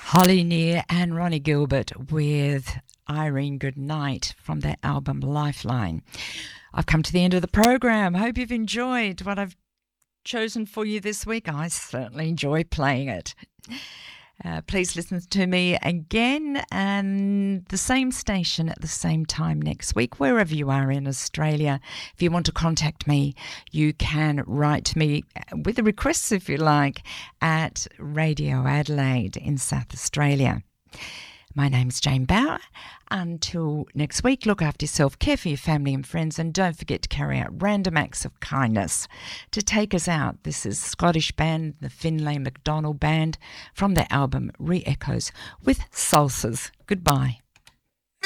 Holly Near and Ronnie Gilbert with Irene Goodnight from their album Lifeline. I've come to the end of the program. Hope you've enjoyed what I've chosen for you this week. I certainly enjoy playing it. Please listen to me again and the same station at the same time next week, wherever you are in Australia. If you want to contact me, you can write to me with the requests, if you like, at Radio Adelaide in South Australia. My name's Jane Bauer. Until next week, look after yourself, care for your family and friends, and don't forget to carry out random acts of kindness. To take us out, this is Scottish band, the Finlay MacDonald Band, from their album Re-Echoes with Salsas. Goodbye.